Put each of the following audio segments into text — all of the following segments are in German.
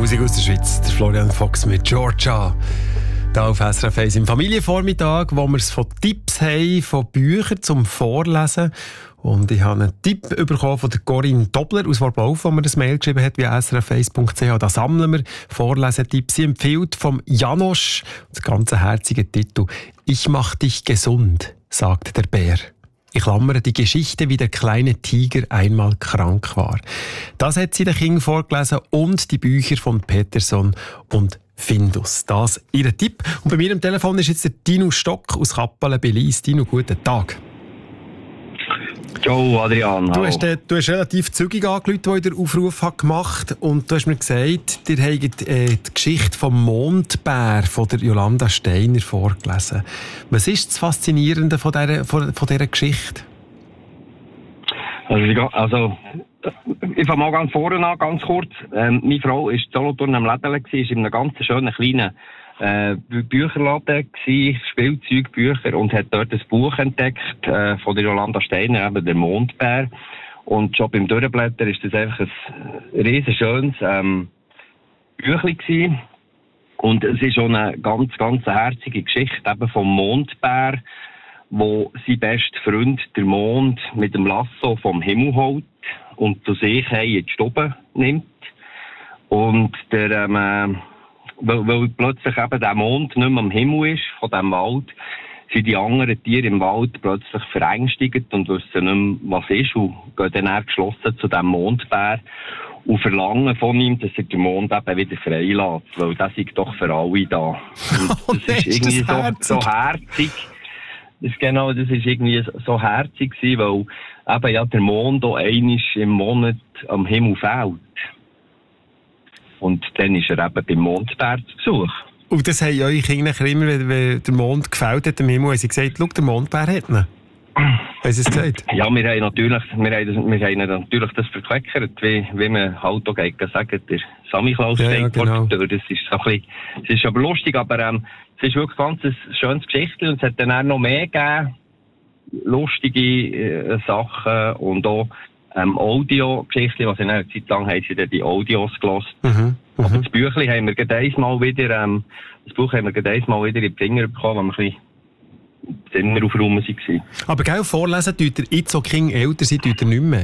Musik aus der Schweiz, der Florian Fox mit Georgia. Hier auf SRF 1 im Familienvormittag, wo wir es von Tipps haben, von Büchern zum Vorlesen. Und ich habe einen Tipp bekommen von der Corinne Dobler aus Worbauf, wo mir das Mail geschrieben hat, via srf1.ch. Da sammeln wir Vorlesetipps. Sie empfiehlt vom Janosch das ganze herzige Titel «Ich mach dich gesund», sagt der Bär. Ich klammere die Geschichte, wie der kleine Tiger einmal krank war. Das hat sie den Kindern vorgelesen und die Bücher von Peterson und Findus. Das ihr Tipp. Und bei mir am Telefon ist jetzt der Tino Stock aus Kappelen bei Lyss. Tino, guten Tag. Ciao Adrian. Du hast relativ zügig angerufen, als ich den Aufruf gemacht habe. Und du hast mir gesagt, ihr habt die Geschichte vom Mondbär von der Jolanda Steiner vorgelesen. Was ist das Faszinierende von dieser Geschichte? Also, ich fange mal ganz vorne an, ganz kurz. Meine Frau war in Solothurn am Läden, war in einem ganz schönen kleinen Bücherladen gsi, Spielzeugbücher, und hat dort ein Buch entdeckt von der Jolanda Steiner, eben der Mondbär. Und schon beim Durchblättern ist das einfach ein riesenschönes Büchlein gsi. Und es ist schon eine ganz, ganz herzige Geschichte eben vom Mondbär, wo sein bester Freund, der Mond, mit dem Lasso vom Himmel holt und zu sich in die Stube nimmt. Und der weil plötzlich eben der Mond nicht mehr am Himmel ist, von diesem Wald, sind die anderen Tiere im Wald plötzlich verängstigt und wissen nicht mehr, was ist, und gehen dann geschlossen zu diesem Mondbär und verlangen von ihm, dass er den Mond eben wieder freilässt, weil das ist doch für alle da. Und das ist irgendwie so herzig. Das ist irgendwie so herzig gewesen, weil eben ja der Mond auch einmal im Monat am Himmel fällt. Und dann ist er eben beim Mondbär zu Besuch. Und das haben eure Kinder immer, wenn der Mond gefällt hat am Himmel, haben sie gesagt, schau, der Mondbär hat ihn. Haben sie es gesagt? Ja, wir haben natürlich das verkleckert, wie man halt auch sagen, der Samichlaus steht vor der Tür. Das ist so ein bisschen, es ist aber lustig, aber es ist wirklich ganz ein schönes Geschichte, und es hat dann auch noch mehr gegeben, lustige Sachen und auch Audio-Geschichten, was in einer Zeit lang haben sie dann die Audios gehört. Aber das Büchlein haben wir gerade einmal wieder, das Buch haben wir gerade einmal wieder in die Finger bekommen, wenn wir ein bisschen Zimmer aufräumen waren. Aber gell, vorlesen tut ihr jetzt, so Kinder älter sind, tut ihr nicht mehr?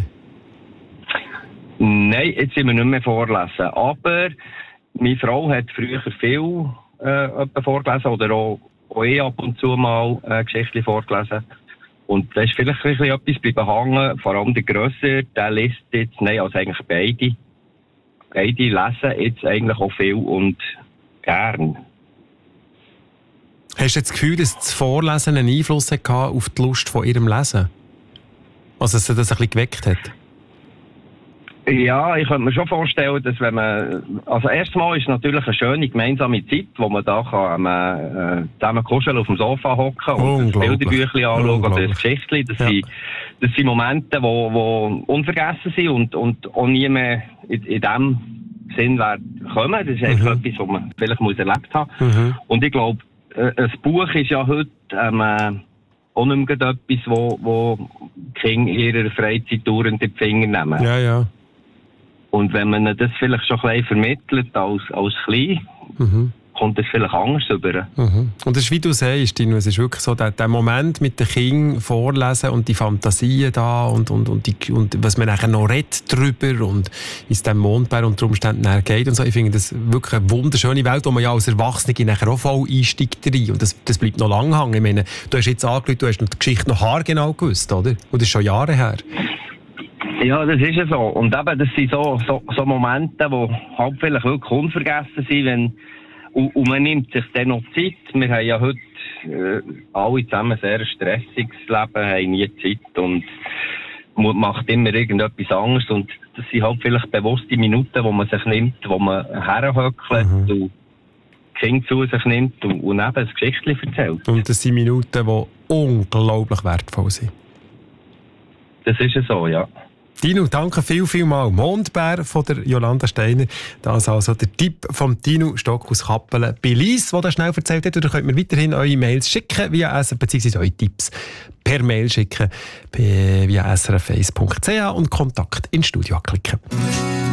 Nein, jetzt sind wir nicht mehr vorlesen. Aber meine Frau hat früher viel vorgelesen oder auch ab und zu mal Geschichten vorgelesen. Und da ist vielleicht ein bisschen etwas bleiben hängen, vor allem der Grösser, der liest jetzt, also eigentlich beide lesen jetzt eigentlich auch viel und gern. Hast du jetzt das Gefühl, dass das Vorlesen einen Einfluss hatte auf die Lust von ihrem Lesen? Also, dass er das ein bisschen geweckt hat? Ja, ich könnte mir schon vorstellen, dass wenn man, also erstmal ist es natürlich eine schöne gemeinsame Zeit, wo man da kann, zusammen kuscheln auf dem Sofa hocken und das Bilderbüchlein anschauen oder das Geschichtchen. Das sind Momente, die unvergessen sind und auch nie mehr in dem Sinn kommen. Das ist einfach etwas, was man vielleicht erlebt haben muss. Und ich glaube, ein Buch ist ja heute auch nicht mehr etwas, wo die Kinder ihrer Freizeit dauernd in die Finger nehmen. Ja, ja. Und wenn man das vielleicht schon ein bisschen vermittelt als klein, kommt das vielleicht anders rüber. Und das ist, wie du sagst, Dino, es ist wirklich so, der Moment mit den Kindern vorlesen und die Fantasien da und was man nachher noch redet drüber und wie es dem Mondbär unter Umständen geht und so. Ich finde das wirklich eine wunderschöne Welt, wo man ja als Erwachsene nachher auch voll einsteigt rein. Und das bleibt noch lange hängen. Ich meine, du hast jetzt angeschaut, du hast noch die Geschichte noch haargenau gewusst, oder? Und das ist schon Jahre her. Ja, das ist ja so. Und eben, das sind so Momente, die halt vielleicht wirklich unvergessen sind, und man nimmt sich dann noch Zeit. Wir haben ja heute alle zusammen ein sehr stressiges Leben, haben nie Zeit und man macht immer irgendetwas anderes. Und das sind halt vielleicht bewusste Minuten, die man sich nimmt, wo man herhöckelt und die Kinder zu sich nimmt und eben ein Geschichtchen erzählt. Und das sind Minuten, die unglaublich wertvoll sind. Das ist ja so, ja. Tino, danke viel mal. Mondbär von der Jolanda Steiner. Das ist also der Tipp von Tino Stock aus Kappelen bei Lyss, der das schnell erzählt hat. Oder könnt mir weiterhin eure Mails schicken, beziehungsweise eure Tipps per Mail schicken, via srf1.ch und Kontakt ins Studio klicken.